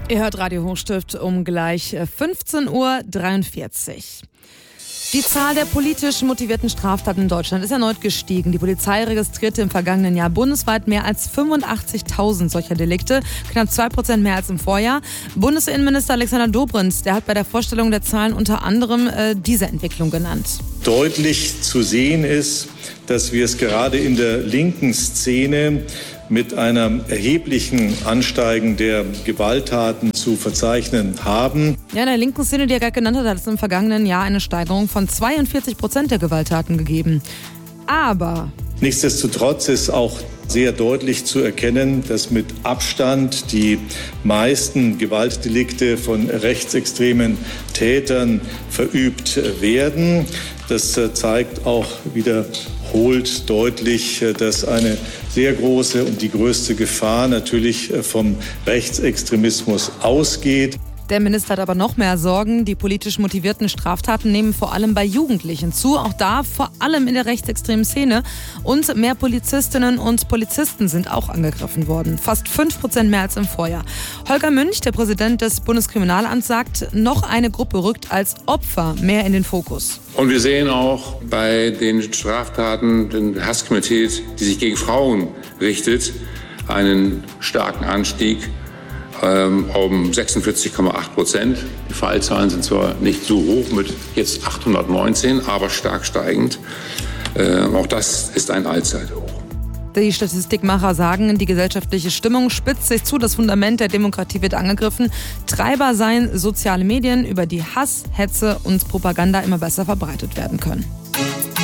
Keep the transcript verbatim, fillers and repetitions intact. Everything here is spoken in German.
Ihr hört Radio Hochstift um gleich fünfzehn Uhr dreiundvierzig. Die Zahl der politisch motivierten Straftaten in Deutschland ist erneut gestiegen. Die Polizei registrierte im vergangenen Jahr bundesweit mehr als fünfundachtzigtausend solcher Delikte, knapp zwei Prozent mehr als im Vorjahr. Bundesinnenminister Alexander Dobrindt, der hat bei der Vorstellung der Zahlen unter anderem äh, diese Entwicklung genannt. Deutlich zu sehen ist, dass wir es gerade in der linken Szene mit einem erheblichen Ansteigen der Gewalttaten zu verzeichnen haben. Ja, in der linken Szene, die er gerade genannt hat, hat es im vergangenen Jahr eine Steigerung von zweiundvierzig Prozent der Gewalttaten gegeben. Aber nichtsdestotrotz ist auch sehr deutlich zu erkennen, dass mit Abstand die meisten Gewaltdelikte von rechtsextremen Tätern verübt werden. Das zeigt auch wiederholt deutlich, dass eine sehr große und die größte Gefahr natürlich vom Rechtsextremismus ausgeht. Der Minister hat aber noch mehr Sorgen. Die politisch motivierten Straftaten nehmen vor allem bei Jugendlichen zu. Auch da vor allem in der rechtsextremen Szene. Und mehr Polizistinnen und Polizisten sind auch angegriffen worden. Fast fünf Prozent mehr als im Vorjahr. Holger Münch, der Präsident des Bundeskriminalamts, sagt, noch eine Gruppe rückt als Opfer mehr in den Fokus. Und wir sehen auch bei den Straftaten, der Hasskriminalität, die sich gegen Frauen richtet, einen starken Anstieg. Um sechsundvierzig Komma acht Prozent. Die Fallzahlen sind zwar nicht so hoch mit jetzt achthundertneunzehn, aber stark steigend. Äh, auch das ist ein Allzeithoch. Die Statistikmacher sagen, die gesellschaftliche Stimmung spitzt sich zu, das Fundament der Demokratie wird angegriffen. Treiber seien soziale Medien, über die Hass, Hetze und Propaganda immer besser verbreitet werden können.